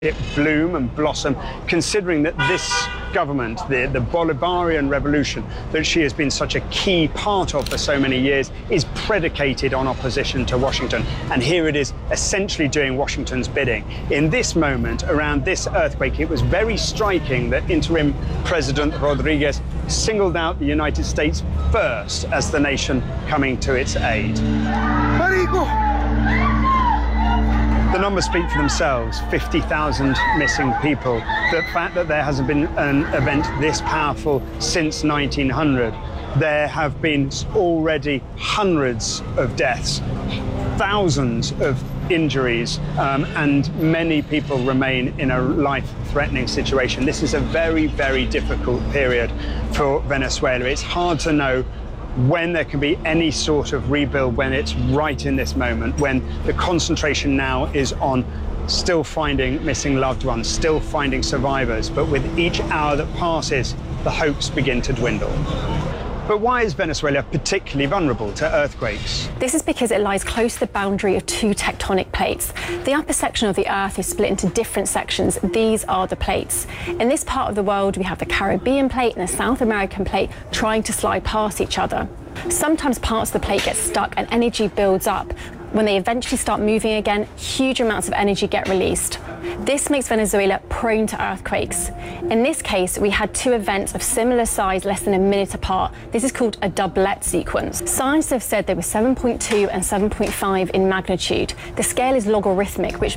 it bloom and blossom, considering that this government, the Bolivarian revolution that she has been such a key part of for so many years, is predicated on opposition to Washington. And here it is essentially doing Washington's bidding. In this moment, around this earthquake, it was very striking that interim President Rodriguez singled out the United States first as the nation coming to its aid. The numbers speak for themselves, 50,000 missing people. The fact that there hasn't been an event this powerful since 1900. There have been already hundreds of deaths, thousands of injuries, and many people remain in a life-threatening situation. This is a very, very difficult period for Venezuela. It's hard to know when there can be any sort of rebuild, when it's right in this moment, when the concentration now is on still finding missing loved ones, still finding survivors. But with each hour that passes, the hopes begin to dwindle. But why is Venezuela particularly vulnerable to earthquakes? This is because it lies close to the boundary of two tectonic plates. The upper section of the Earth is split into different sections. These are the plates. In this part of the world, we have the Caribbean plate and the South American plate trying to slide past each other. Sometimes parts of the plate get stuck and energy builds up. When they eventually start moving again, huge amounts of energy get released. This makes Venezuela prone to earthquakes. In this case, we had two events of similar size less than a minute apart. This is called a doublet sequence. Scientists have said they were 7.2 and 7.5 in magnitude. The scale is logarithmic, which